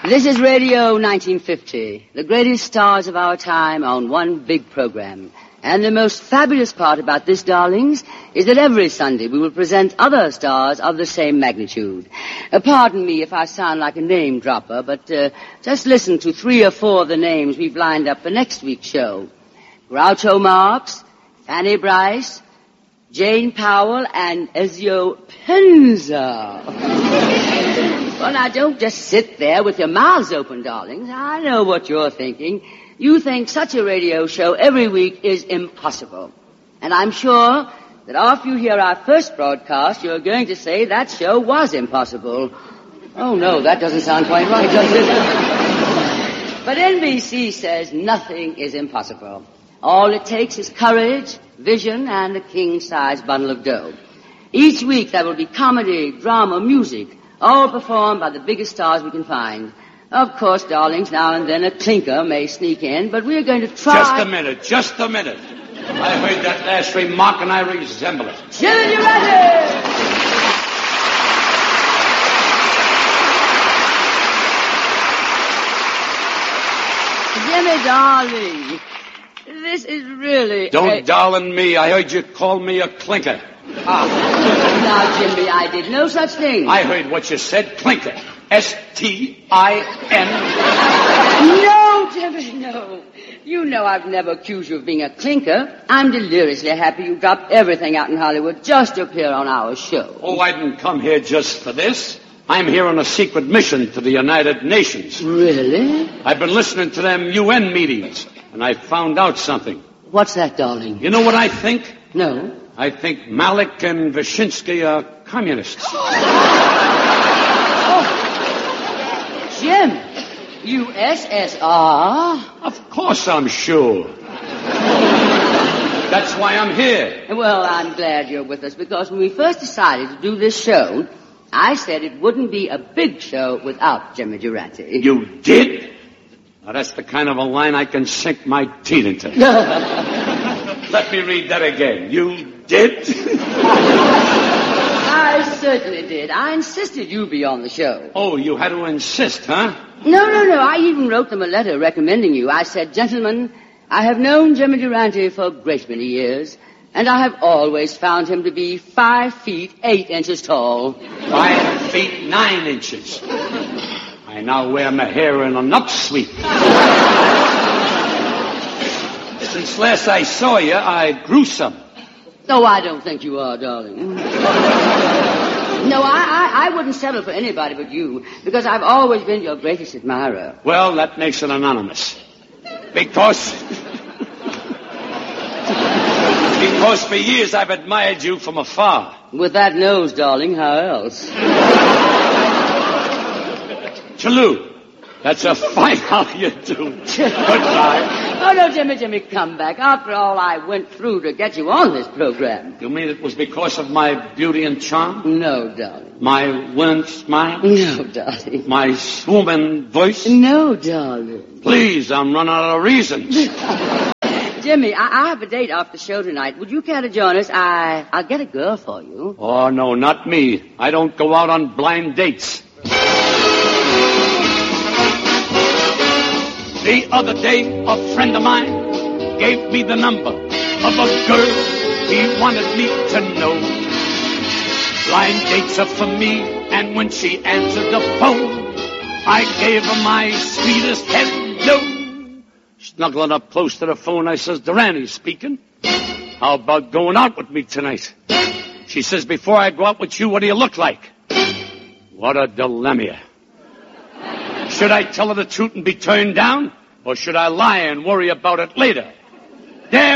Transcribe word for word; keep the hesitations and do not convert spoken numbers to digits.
This is Radio nineteen fifty, the greatest stars of our time on one big program. And the most fabulous part about this, darlings, is that every Sunday we will present other stars of the same magnitude. Uh, pardon me if I sound like a name dropper, but uh, just listen to three or four of the names we've lined up for next week's show. Groucho Marx, Fanny Brice, Jane Powell, and Ezio Penza. Well, now, don't just sit there with your mouths open, darlings. I know what you're thinking. You think such a radio show every week is impossible. And I'm sure that after you hear our first broadcast, you're going to say that show was impossible. Oh, no, that doesn't sound quite right, does it? But N B C says nothing is impossible. All it takes is courage, vision, and a king-size bundle of dough. Each week there will be comedy, drama, music, all performed by the biggest stars we can find. Of course, darlings, now and then a clinker may sneak in, but we're going to try... Just a minute, just a minute. I heard that last remark and I resemble it. Jimmy Durante! Jimmy, darling, this is really... Don't a... darling me. I heard you call me a clinker. Ah. Now, Jimmy, I did no such thing. I heard what you said, clinker. S T I N. No, Jimmy, no. You know I've never accused you of being a clinker. I'm deliriously happy you dropped everything out in Hollywood just to appear on our show. Oh, I didn't come here just for this. I'm here on a secret mission to the United Nations. Really? I've been listening to them U N meetings, and I found out something. What's that, darling? You know what I think? No. I think Malik and Wyszynski are communists. Jim, U S S R? Of course I'm sure. That's why I'm here. Well, I'm glad you're with us, because when we first decided to do this show, I said it wouldn't be a big show without Jimmy Durante. You did? Now, that's the kind of a line I can sink my teeth into. Let me read that again. You did? I certainly did. I insisted you be on the show. Oh, you had to insist, huh? No, no, no. I even wrote them a letter recommending you. I said, gentlemen, I have known Jimmy Durante for a great many years, and I have always found him to be five feet eight inches tall. Five feet nine inches. I now wear my hair in a nut sweep. Since last I saw you, I grew some. No, I don't think you are, darling. No, I, I, I wouldn't settle for anybody but you, because I've always been your greatest admirer. Well, that makes it anonymous. Because... because for years I've admired you from afar. With that nose, darling, how else? Chalou, that's a fine how you do. Goodbye. Oh, no, Jimmy, Jimmy, come back. After all I went through to get you on this program. You mean it was because of my beauty and charm? No, darling. My winning smile? No, darling. My swooning voice? No, darling. Please, I'm running out of reasons. Jimmy, I, I have a date off the show tonight. Would you care to join us? I, I'll get a girl for you. Oh, no, not me. I don't go out on blind dates. The other day, a friend of mine gave me the number of a girl he wanted me to know. Blind dates are for me, and when she answered the phone, I gave her my sweetest hello. Snuggling up close to the phone, I says, Durante speaking. How about going out with me tonight? She says, before I go out with you, what do you look like? What a dilemma. Should I tell her the truth and be turned down? Or should I lie and worry about it later? There